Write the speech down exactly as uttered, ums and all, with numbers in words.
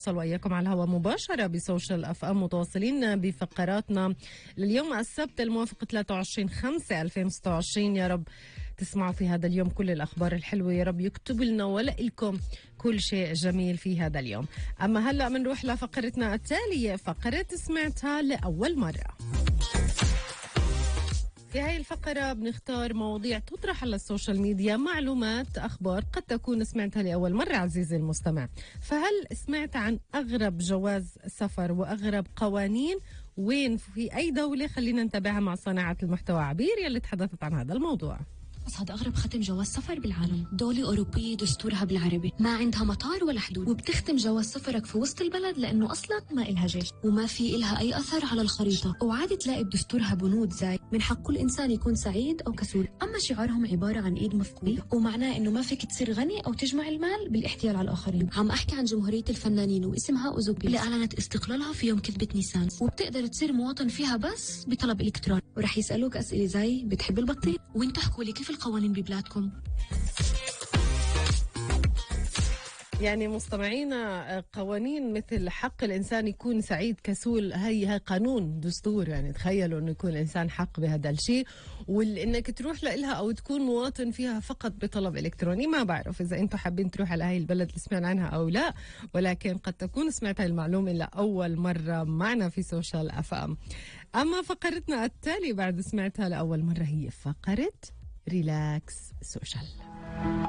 نتواصل وإياكم على الهواء مباشرة بسوشيال أف أم، متواصلين بفقراتنا لليوم السبت الموافق ثلاثة وعشرين خمسة ألفين وستة وعشرين. يا رب تسمعوا في هذا اليوم كل الأخبار الحلوة، يا رب يكتب لنا ولكم كل شيء جميل في هذا اليوم. أما هلأ بنروح لفقرتنا التالية، فقرة سمعتها لأول مرة. في هاي الفقرة بنختار مواضيع تطرح على السوشيال ميديا، معلومات، أخبار قد تكون سمعتها لأول مرة عزيزي المستمع. فهل سمعت عن أغرب جواز سفر وأغرب قوانين وين في أي دولة؟ خلينا نتابعها مع صانعة المحتوى عبير يلي تحدثت عن هذا الموضوع. بس هذا أغرب ختم جواز سفر بالعالم. دولة أوروبية دستورها بالعربي، ما عندها مطار ولا حدود، وبتختم جواز سفرك في وسط البلد لأنه أصلا ما إلها جيش وما في إلها أي أثر على الخريطة، وعادي تلاقي بدستورها بنود زي من حق كل إنسان يكون سعيد أو كسول. أما شعارهم عبارة عن إيد مفقودة، ومعناه إنه ما فيك تصير غني أو تجمع المال بالاحتيال على الآخرين. عم أحكي عن جمهورية الفنانين واسمها أوزوبيا اللي أعلنت استقلالها في يوم كذبة نيسان، وبتقدر تصير مواطن فيها بس بطلب إلكتروني، ورح يسألوك أسئلة زي بتحب البطيخ؟ وين تحكوا لي كيف القوانين ببلادكم. يعني مستمعينا، قوانين مثل حق الإنسان يكون سعيد كسول، هي هي قانون دستور. يعني تخيلوا أنه يكون الإنسان حق بهذا الشيء، وإنك تروح لإلها أو تكون مواطن فيها فقط بطلب إلكتروني. ما بعرف إذا أنتم حابين تروح على هاي البلد اللي سمعنا عنها أو لا، ولكن قد تكون سمعت هاي المعلومة لأول مرة معنا في سوشيال أف أم. أما فقرتنا التالي بعد سمعتها لأول مرة هي فقرة ريلاكس سوشيال.